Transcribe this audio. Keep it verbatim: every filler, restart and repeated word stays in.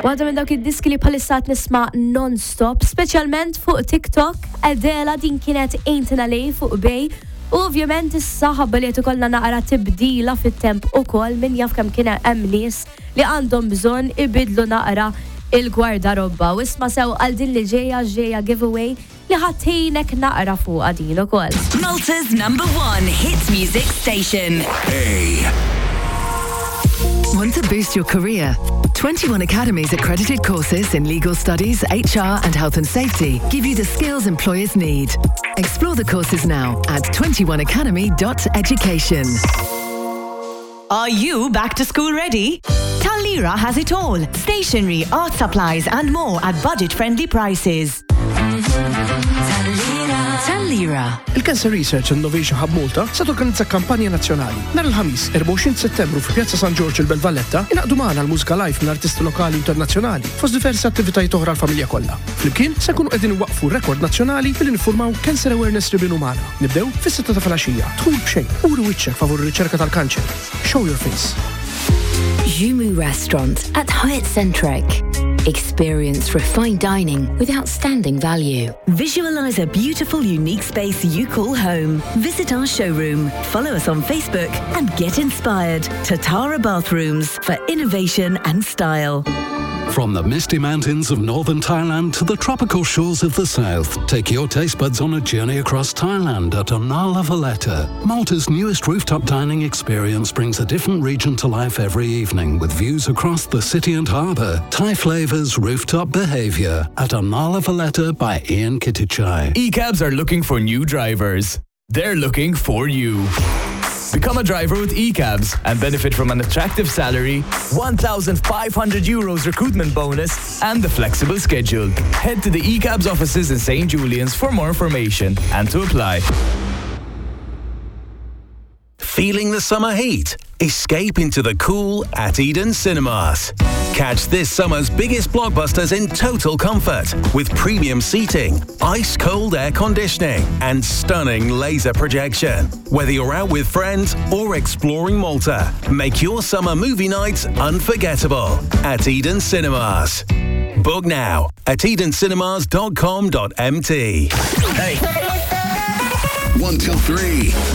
Waħda minn dawk id-diski li bħalissa nisma' non-stop, speċjalment fuq TikTok, Adele din kienet Ain't in L A fuq Bej, u ovvjament issa ħabba li ikollna naqra tibdila fit-temp ukoll min jaf kemm kien hemm nies li għandhom bżonn ibidlu naqra il-gwardarobba u isma' sew għal din li ġejja ġejja giveaway li ħattejnek naqra fuq din ukoll. Malta's number one hits music station. A. Want to boost your career? twenty-one Academy's accredited courses in legal studies, H R and health and safety give you the skills employers need. Explore the courses now at twenty-one academy dot education. Are you back to school ready? Talira has it all. Stationery, art supplies and more at budget-friendly prices. Talira. Il-Cancer Research and Innovation Hub Malta se torganizza kampanja nazzjonali. Nhar il-ħamis erba' u għoxrin Settembru fi Pjazza San Giorgio il-Belvalletta inaqdu magħna l-mużika live minn artisti lokali u internazzjonali fost diversi attivitajiet oħra l-familja kollha. Flimkien se nkunu qegħdin iwaqqfu rekord nazzjonali billi niffurmaw Cancer Awareness Ribbon magħna. Nibdew fis-sitta ta' filgħaxija. Dħul b'xejn, uri wiċċek favur ir-riċerka tal-kanċer. Show your face. Jumu Restaurant at Hyatt Centric. Experience refined dining with outstanding value. Visualize a beautiful, unique space you call home. Visit our showroom, follow us on Facebook, and get inspired. Tatara Bathrooms for innovation and style. From the misty mountains of northern Thailand to the tropical shores of the south, take your taste buds on a journey across Thailand at Onala Valletta. Malta's newest rooftop dining experience brings a different region to life every evening with views across the city and harbour. Thai flavours, rooftop behaviour at Onala Valletta by Ian Kittichai. E-cabs are looking for new drivers. They're looking for you. Become a driver with E-cabs and benefit from an attractive salary, one thousand five hundred euros recruitment bonus, and the flexible schedule. Head to the E-cabs offices in Saint Julian's for more information and to apply. Feeling the summer heat? Escape into the cool at Eden Cinemas. Catch this summer's biggest blockbusters in total comfort with premium seating, ice-cold air conditioning and stunning laser projection. Whether you're out with friends or exploring Malta, make your summer movie nights unforgettable at Eden Cinemas. Book now at eden cinemas dot com dot m t. Hey. One, two, three.